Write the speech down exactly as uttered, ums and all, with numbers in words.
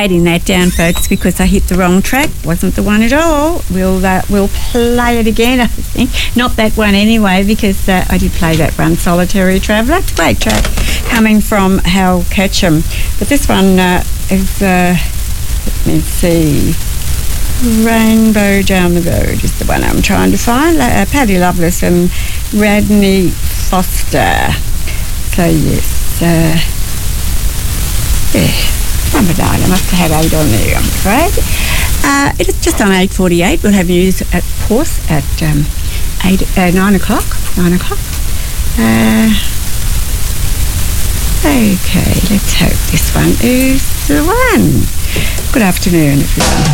fading that down, folks, because I hit the wrong track. Wasn't the one at all. We'll uh, we'll play it again, I think. Not that one anyway, because uh, I did play that one, Solitary Traveller. It's a great track coming from Hal Ketchum. But this one uh, is, uh, let me see, Rainbow Down the Road is the one I'm trying to find. Uh, Paddy Loveless and Radney Foster. So yes, uh, yeah, number nine. I must have had eight on there, I'm afraid. Uh, it is just on eight forty-eight. We'll have news, at, of course, at um, eight, uh, nine o'clock. Nine o'clock. Uh, okay, let's hope this one is the one. Good afternoon, everyone.